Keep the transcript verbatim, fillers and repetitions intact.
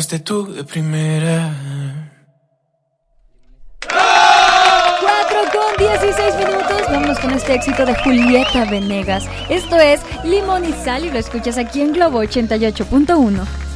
llegaste tú de primera. cuatro con dieciséis minutos. Vamos con este éxito de Julieta Venegas. Esto es Limón y Sal y lo escuchas aquí en Globo ochenta y ocho punto uno.